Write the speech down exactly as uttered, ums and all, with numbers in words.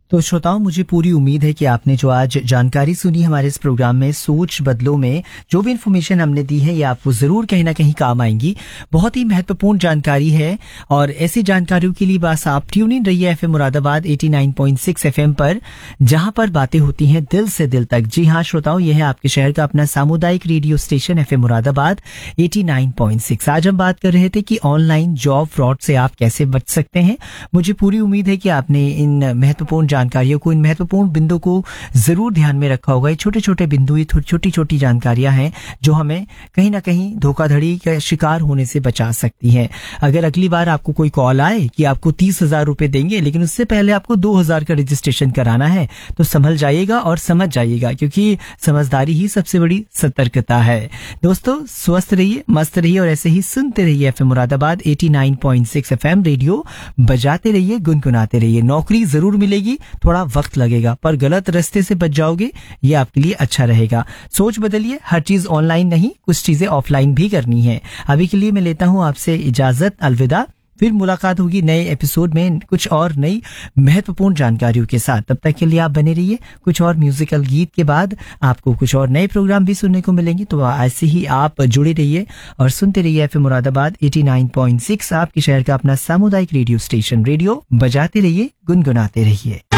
तो श्रोताओं, मुझे पूरी उम्मीद है कि आपने जो आज जानकारी सुनी हमारे इस प्रोग्राम में सोच बदलो में, जो भी इन्फॉर्मेशन हमने दी है ये आपको ज़रूर कहीं ना कहीं काम आएंगी। बहुत ही महत्वपूर्ण जानकारी है और ऐसी जानकारियों के लिए बस आप ट्यून इन रहिए FM Moradabad eighty nine point six FM पर, जहां पर बातें होती हैं दिल से दिल तक। जी हाँ श्रोताओं, यह है आपके शहर का अपना सामुदायिक radio station FM Moradabad eighty nine point six. आज हम बात कर रहे थे कि ऑनलाइन जॉब फ्रॉड से आप कैसे बच सकते हैं। मुझे पूरी उम्मीद है कि आपने इन महत्वपूर्ण जानकारियों को, इन महत्वपूर्ण बिंदु को जरूर ध्यान में रखा होगा। ये छोटे छोटे बिंदु, ये छोटी छोटी जानकारियां हैं जो हमें कहीं ना कहीं धोखाधड़ी का शिकार होने से बचा सकती हैं। अगर अगली बार आपको कोई कॉल आए कि आपको तीस हजार रुपए देंगे लेकिन उससे पहले आपको दो हजार का रजिस्ट्रेशन कराना है, तो संभल जाइएगा और समझ जाइएगा, क्योंकि समझदारी ही सबसे बड़ी सतर्कता है। दोस्तों, स्वस्थ रहिए, मस्त रहिए और ऐसे ही सुनते रहिए FM Moradabad eighty nine point six FM. Radio बजाते रहिए, गुनगुनाते रहिए। नौकरी जरूर मिलेगी, थोड़ा वक्त लगेगा, पर गलत रास्ते से बच जाओगे, ये आपके लिए अच्छा रहेगा। सोच बदलिए, हर चीज ऑनलाइन नहीं, कुछ चीजें ऑफलाइन भी करनी है। अभी के लिए मैं लेता हूं आपसे इजाजत, अलविदा। फिर मुलाकात होगी नए एपिसोड में कुछ और नई महत्वपूर्ण जानकारियों के साथ। तब तक के लिए आप बने रहिए। कुछ और म्यूजिकल गीत के बाद आपको कुछ और नए प्रोग्राम भी सुनने को मिलेंगे, तो ऐसे ही आप जुड़े रहिए और सुनते रहिए FM Moradabad eighty nine point six, आपके शहर का अपना सामुदायिक रेडियो स्टेशन। रेडियो बजाते रहिए, गुनगुनाते रहिए।